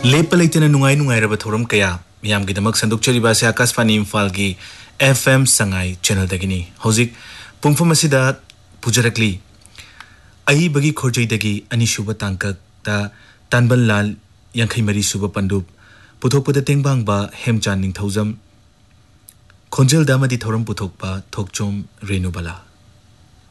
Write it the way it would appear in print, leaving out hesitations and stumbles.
लेप लेते नुंगाई नुंगाई थौरम कया मियामगिदमक संदुकचरिबा से आकाशवाणी इम्फाल की FM संगाई चैनल दगिनी हौजिक पुंफम असिदा पुजरकली अहिबगी खोरजैदगी अनिसुब तांककता तानबल लाल यांखै मरी सुब पंडुप पुथोकपद तेंगबांगबा हेमचान निंगथौजम खोंजेल दामदी थौरम पुथोकपा थोकचोम रेणुबला